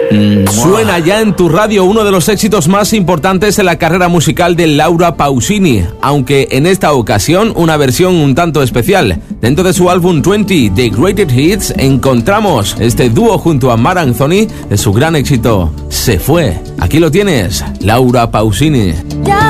Suena ya en tu radio uno de los éxitos más importantes en la carrera musical de Laura Pausini, aunque en esta ocasión una versión un tanto especial. Dentro de su álbum 20, The Greatest Hits, encontramos este dúo junto a Marc Anthony de su gran éxito, Se Fue. Aquí lo tienes, Laura Pausini.